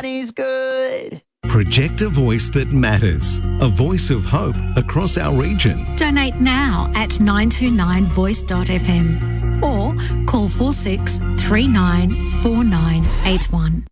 God is good. Project a voice that matters. A voice of hope across our region. Donate now at 929voice.fm or call 46394981.